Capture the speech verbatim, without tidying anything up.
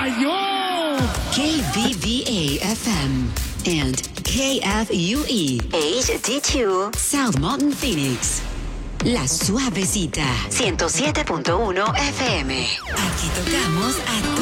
cayó! K B V A F M and K F U E H D two South Mountain, Phoenix. La Suavecita, ciento siete punto uno F M. Aquí tocamos a